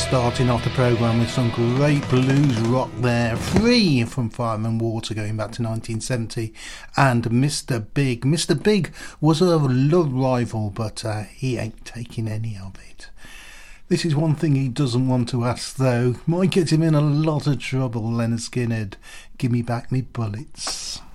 Starting off the programme with some great blues rock there. Free from Fire and Water going back to 1970. And Mr. Big. Mr. Big was a love rival, but he ain't taking any of it. This is one thing he doesn't want to ask though. Might get him in a lot of trouble, Leonard Skinner. Give me back me bullets.